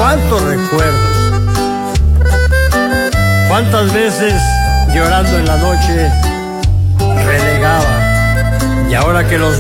cuántos recuerdos. Cuántas veces llorando en la noche renegaba. Y ahora que los